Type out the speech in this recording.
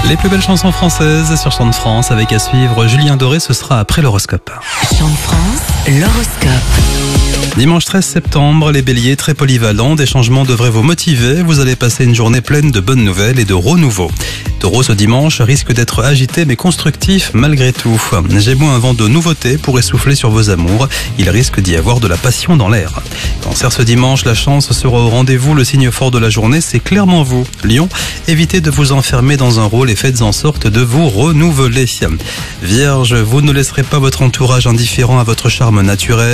Les plus belles chansons françaises sur Chant de France avec à suivre Julien Doré, ce sera après l'horoscope. Chant de France, l'horoscope. Dimanche 13 septembre, les béliers très polyvalents, des changements devraient vous motiver. Vous allez passer une journée pleine de bonnes nouvelles et de renouveau. Taureau, ce dimanche risque d'être agité mais constructif malgré tout. Gémeaux, un vent de nouveauté pourrait souffler sur vos amours. Il risque d'y avoir de la passion dans l'air. Cancer, ce dimanche, la chance sera au rendez-vous. Le signe fort de la journée, c'est clairement vous. Lion, évitez de vous enfermer dans un rôle et faites en sorte de vous renouveler. Vierge, vous ne laisserez pas votre entourage indifférent à votre charme naturel.